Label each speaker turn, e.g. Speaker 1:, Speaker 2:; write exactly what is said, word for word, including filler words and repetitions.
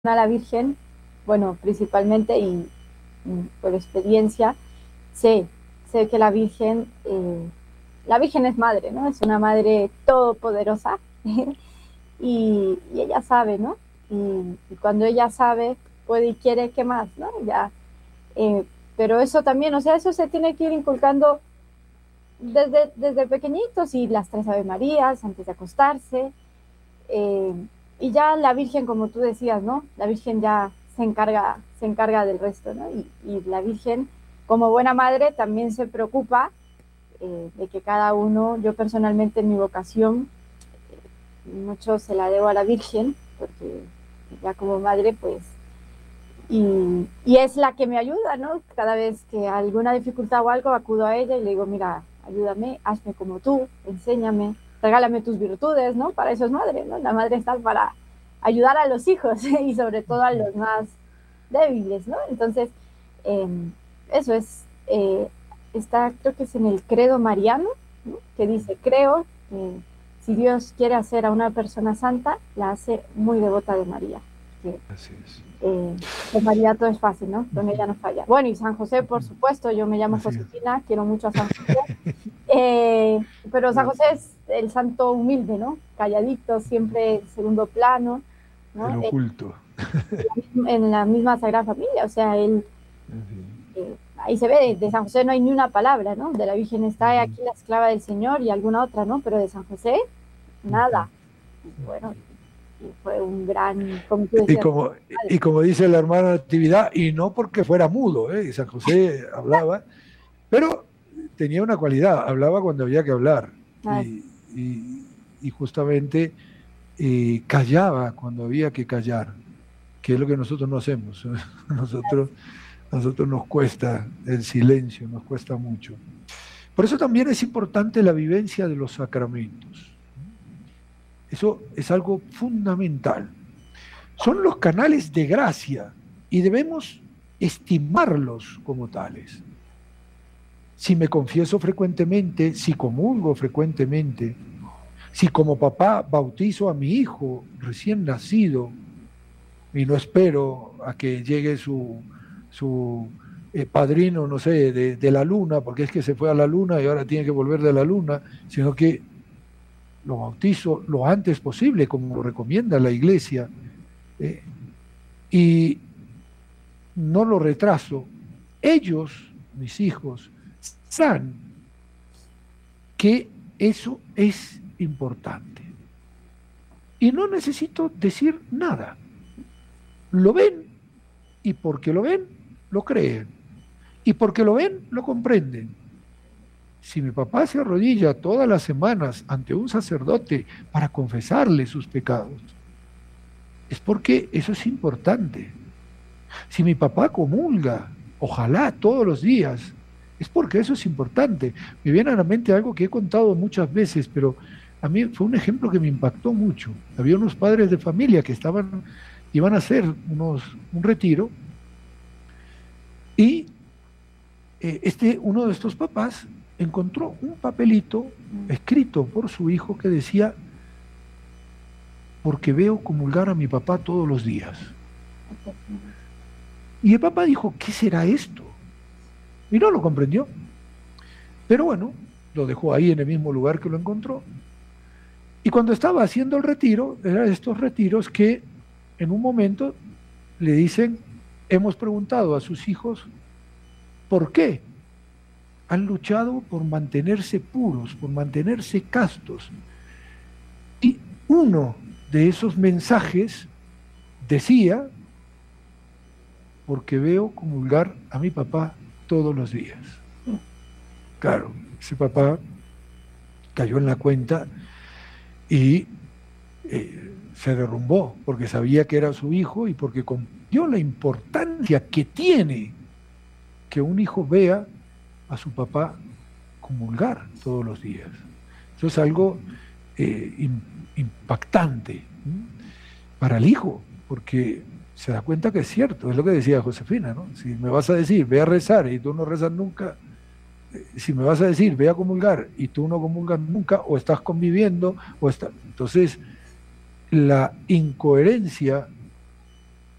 Speaker 1: a la Virgen, bueno, principalmente y, y por experiencia, sé, sé que la Virgen, eh, la Virgen es madre, ¿no? Es una madre todopoderosa y, y ella sabe, ¿no? Y, y, cuando ella sabe, puede y quiere, ¿qué más, no? Ya, eh, pero eso también, o sea, eso se tiene que ir inculcando desde, desde pequeñitos y las tres Ave Marías antes de acostarse. Eh, y ya la Virgen, como tú decías, ¿no? La Virgen ya se encarga, se encarga del resto, ¿no? Y, y la Virgen, como buena madre, también se preocupa eh, de que cada uno, yo personalmente en mi vocación, eh, mucho se la debo a la Virgen, porque ya como madre, pues, y, y es la que me ayuda, ¿no? Cada vez que alguna dificultad o algo, acudo a ella y le digo, mira, ayúdame, hazme como tú, enséñame, regálame tus virtudes, ¿no? Para eso es madre, ¿no? La madre está para ayudar a los hijos y sobre todo a los más débiles, ¿no? Entonces, eh, eso es, eh, está, creo que es en el credo mariano, ¿no? Que dice, creo, eh, si Dios quiere hacer a una persona santa, la hace muy devota de María. Que,
Speaker 2: Así es.
Speaker 1: eh, con María todo es fácil, ¿no? Con ella no falla. Bueno, y San José, por supuesto, yo me llamo
Speaker 2: Así es.
Speaker 1: Josefina, quiero mucho a San José. Eh, pero San José es el santo humilde, ¿no? Calladito, siempre en segundo plano,
Speaker 2: El
Speaker 1: ¿no? Eh,
Speaker 2: oculto.
Speaker 1: en la misma Sagrada Familia, o sea, él, eh, ahí se ve, de, de San José no hay ni una palabra, ¿no? De la Virgen está
Speaker 2: Ujú,
Speaker 1: aquí la esclava del Señor y alguna otra, ¿no? Pero de San José,
Speaker 2: ujú.
Speaker 1: nada. Y bueno, y fue un gran, como tú
Speaker 2: Y
Speaker 1: decías,
Speaker 2: como,
Speaker 1: padre.
Speaker 2: y como dice la hermana Natividad, y no porque fuera mudo, ¿eh? Y San José hablaba, pero tenía una cualidad, hablaba cuando había que hablar,
Speaker 1: Ay,
Speaker 2: y, y- y justamente eh, callaba cuando había que callar, que es lo que nosotros no hacemos. Nosotros, nosotros nos cuesta el silencio, nos cuesta mucho. Por eso también es importante la vivencia de los sacramentos. Eso es algo fundamental. Son los canales de gracia y debemos estimarlos como tales. Si me confieso frecuentemente, si comulgo frecuentemente, si como papá bautizo a mi hijo recién nacido y no espero a que llegue su, su eh, padrino, no sé, de, de la luna, porque es que se fue a la luna y ahora tiene que volver de la luna, sino que lo bautizo lo antes posible, como lo recomienda la iglesia, eh, y no lo retraso. Ellos, mis hijos, saben que eso es importante. Y no necesito decir nada. Lo ven y porque lo ven, lo creen. Y porque lo ven, lo comprenden. Si mi papá se arrodilla todas las semanas ante un sacerdote para confesarle sus pecados, es porque eso es importante. Si mi papá comulga, ojalá todos los días, es porque eso es importante. Me viene a la mente algo que he contado muchas veces, pero a mí fue un ejemplo que me impactó mucho. Había unos padres de familia que estaban, iban a hacer unos, un retiro y eh, este, uno de estos papás encontró un papelito escrito por su hijo que decía, porque veo comulgar a mi papá todos los días. Y el papá dijo, ¿qué será esto? Y no lo comprendió. Pero bueno, lo dejó ahí en el mismo lugar que lo encontró. Y cuando estaba haciendo el retiro, eran estos retiros que en un momento le dicen, hemos preguntado a sus hijos, ¿por qué? Han luchado por mantenerse puros, por mantenerse castos. Y uno de esos mensajes decía, porque veo comulgar a mi papá todos los días. Claro, ese papá cayó en la cuenta y eh, se derrumbó porque sabía que era su hijo y porque comprendió la importancia que tiene que un hijo vea a su papá comulgar todos los días. Eso es algo eh, in, impactante, ¿m? Para el hijo, porque se da cuenta que es cierto, es lo que decía Josefina, ¿no? Si me vas a decir, ve a rezar y tú no rezas nunca, si me vas a decir, ve a comulgar y tú no comulgas nunca, o estás conviviendo, o está... Entonces, la incoherencia